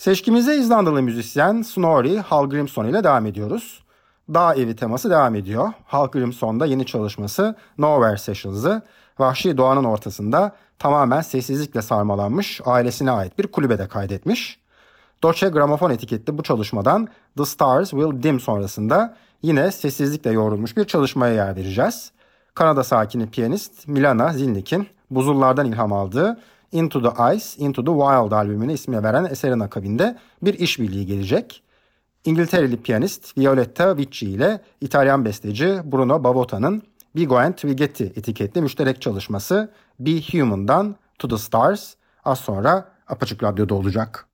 Seçkimize İzlandalı müzisyen Snorri Hallgrímsson ile devam ediyoruz. Dağ evi teması devam ediyor. Hallgrímsson'da yeni çalışması Nowhere Sessions'ı vahşi doğanın ortasında tamamen sessizlikle sarmalanmış ailesine ait bir kulübede kaydetmiş. Deutsche Grammophon etiketli bu çalışmadan The Stars Will Dim sonrasında yine sessizlikle yoğrulmuş bir çalışmaya yer vereceğiz. Kanada sakini piyanist Milana Zilnik'in buzullardan ilham aldığı Into the Ice, Into the Wild albümüne ismini veren eserin akabinde bir işbirliği gelecek. İngiltereli piyanist Violetta Vicci ile İtalyan besteci Bruno Bavotta'nın Vigo and Vigetti etiketli müşterek çalışması Be Human'dan To the Stars az sonra Apaçık Radyo'da olacak.